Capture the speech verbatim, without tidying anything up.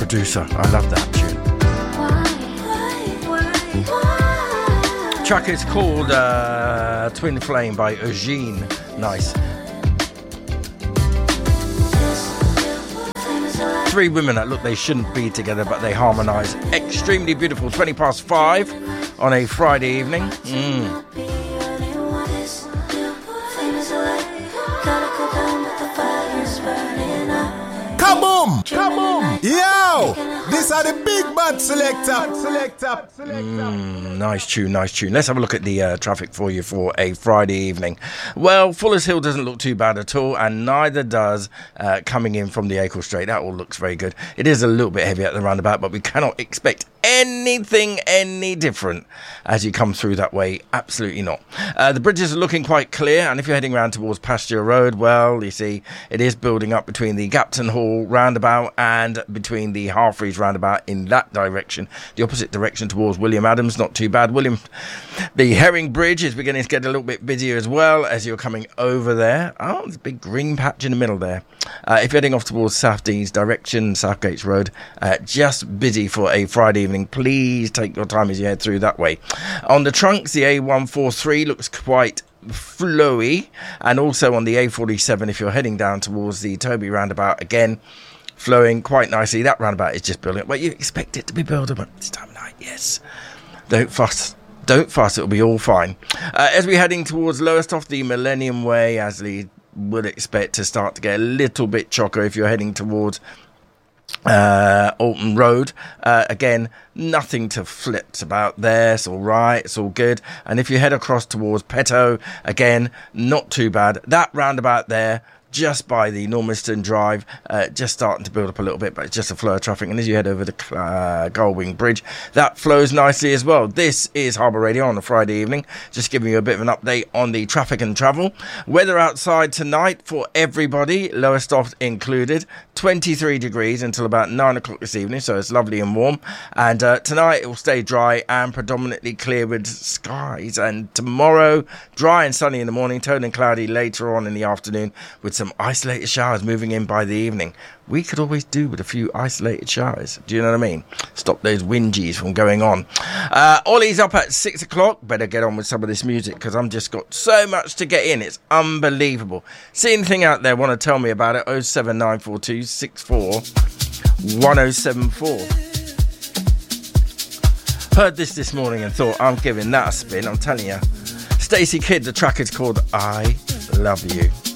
producer. I love that tune. Track is called uh, Twin Flame by Eugene. Nice. Three women that look they shouldn't be together, but they harmonise. Extremely beautiful. twenty past five on a Friday evening. Mm. Kaboom! Kaboom! Yo! These are the big bad selector. Selector. Mm, nice tune, nice tune. Let's have a look at the uh, traffic for you for a Friday evening. Well, Fuller's Hill doesn't look too bad at all, and neither does uh, coming in from the Acle Straight. That all looks very good. It is a little bit heavy at the roundabout, but we cannot expect anything any different as you come through that way. Absolutely not. Uh, the bridges are looking quite clear, and if you're heading round towards Pasture Road, well, you see it is building up between the Gapton Hall roundabout and between the Harfreys roundabout in that direction. The opposite direction towards William Adams, not too bad. William, the Herring Bridge is beginning to get a little bit busier as well as you're coming over there. Oh, there's a big green patch in the middle there. Uh, if you're heading off towards South Deans direction, South Gates Road, uh, just busy for a Friday evening. Please take your time as you head through that way. On the trunks, the A one forty-three looks quite flowy, and also on the A forty-seven if you're heading down towards the Toby roundabout, again flowing quite nicely. That roundabout is just building up. Well, you expect it to be building up this time of night, yes. Don't fuss. Don't fuss, it'll be all fine. Uh, as we're heading towards Lowestoft, the Millennium Way, as we would expect to start to get a little bit chocker if you're heading towards uh Alton Road. Uh again, nothing to flip about there. It's all right, it's all good. And if you head across towards Petto, again, not too bad. That roundabout there, just by the Normiston Drive, uh, just starting to build up a little bit, but it's just a flow of traffic. And as you head over the uh, Gullwing Bridge, that flows nicely as well. This is Harbour Radio on a Friday evening, just giving you a bit of an update on the traffic and travel. Weather outside tonight for everybody, Lowestoft included, twenty-three degrees until about nine o'clock this evening, so it's lovely and warm. And uh, tonight it will stay dry and predominantly clear with skies. And tomorrow, dry and sunny in the morning, tone and cloudy later on in the afternoon, with some isolated showers moving in by the evening. We could always do with a few isolated showers. Do you know what I mean? Stop those whingies from going on. Uh, Ollie's up at six o'clock. Better get on with some of this music because I'm just got so much to get in. It's unbelievable. See anything out there, want to tell me about it? oh seven nine four two six four one oh seven four. Heard this this morning and thought, I'm giving that a spin. I'm telling you. Stacey Kidd, the track is called I Love You.